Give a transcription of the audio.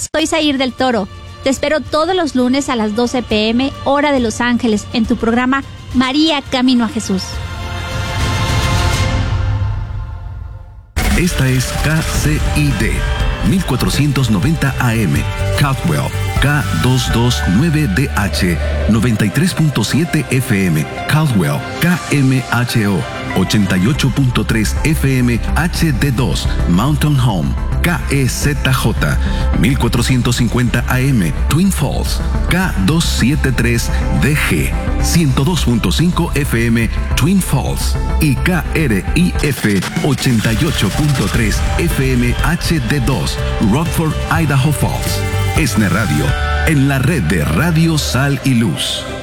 Soy Zair del Toro. Te espero todos los lunes a las 12 p.m. hora de Los Ángeles en tu programa María Camino a Jesús. Esta es KCID 1490 AM, Caldwell, K229DH, 93.7 FM, Caldwell, KMHO, 88.3 FM, HD2, Mountain Home, KEZJ, 1450 AM, Twin Falls, K273DG, 102.5 FM, Twin Falls, y KRIF, 88.3 FM, HD2, Rockford, Idaho Falls. ESNE Radio, en la red de Radio Sal y Luz.